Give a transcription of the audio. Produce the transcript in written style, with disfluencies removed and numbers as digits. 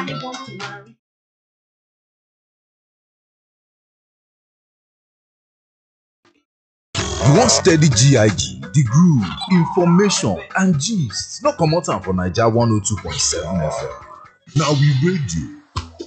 Daddy wants to marry. You want steady GIG, the groove, information and gist. No comot am for Naija 102.7 FM. Na we radio